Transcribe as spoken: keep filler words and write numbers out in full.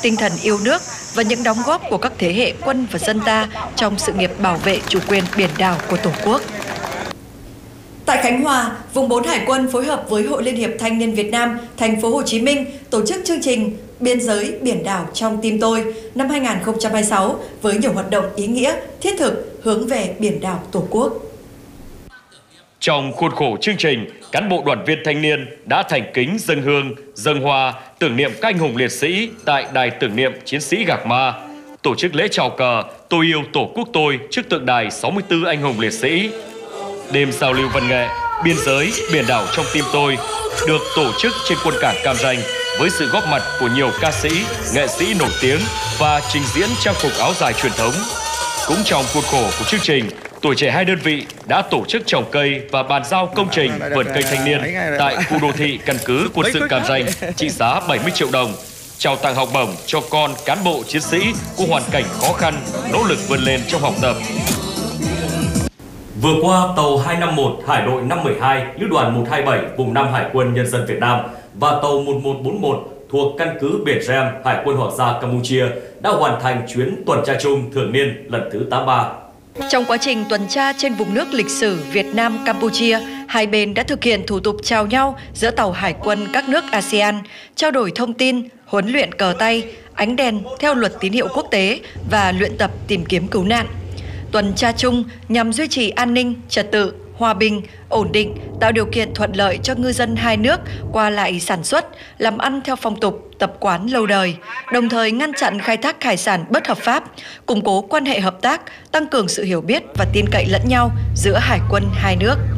tinh thần yêu nước và những đóng góp của các thế hệ quân và dân ta trong sự nghiệp bảo vệ chủ quyền biển đảo của Tổ quốc. Tại Khánh Hòa, vùng bốn Hải quân phối hợp với Hội Liên hiệp Thanh niên Việt Nam, thành phố Hồ Chí Minh tổ chức chương trình Biên giới biển đảo trong tim tôi năm hai nghìn không trăm hai mươi sáu với nhiều hoạt động ý nghĩa, thiết thực hướng về biển đảo Tổ quốc. Trong khuôn khổ chương trình, cán bộ đoàn viên thanh niên đã thành kính dâng hương, dâng hoa tưởng niệm các anh hùng liệt sĩ tại đài tưởng niệm chiến sĩ Gạc Ma, tổ chức lễ chào cờ Tôi yêu Tổ quốc tôi trước tượng đài sáu mươi tư anh hùng liệt sĩ. Đêm giao lưu văn nghệ Biên giới biển đảo trong tim tôi được tổ chức trên quân cảng Cam Ranh với sự góp mặt của nhiều ca sĩ, nghệ sĩ nổi tiếng và trình diễn trang phục áo dài truyền thống. Cũng trong khuôn khổ của chương trình, tuổi trẻ hai đơn vị đã tổ chức trồng cây và bàn giao công trình vườn cây thanh niên tại khu đô thị căn cứ quân sự Cam Ranh trị giá bảy mươi triệu đồng, trao tặng học bổng cho con cán bộ chiến sĩ có hoàn cảnh khó khăn, nỗ lực vươn lên trong học tập. Vừa qua, tàu hai năm một Hải đội năm một hai, Lữ đoàn một hai bảy vùng năm Hải quân Nhân dân Việt Nam và tàu một một bốn một thuộc căn cứ Biển Rem Hải quân Hoàng gia Campuchia đã hoàn thành chuyến tuần tra chung thường niên lần thứ tám mươi ba. Trong quá trình tuần tra trên vùng nước lịch sử Việt Nam Campuchia, hai bên đã thực hiện thủ tục chào nhau giữa tàu hải quân các nước a sê an, trao đổi thông tin, huấn luyện cờ tay, ánh đèn theo luật tín hiệu quốc tế và luyện tập tìm kiếm cứu nạn. Tuần tra chung nhằm duy trì an ninh, trật tự, hòa bình, ổn định, tạo điều kiện thuận lợi cho ngư dân hai nước qua lại sản xuất, làm ăn theo phong tục, tập quán lâu đời, đồng thời ngăn chặn khai thác hải sản bất hợp pháp, củng cố quan hệ hợp tác, tăng cường sự hiểu biết và tin cậy lẫn nhau giữa hải quân hai nước.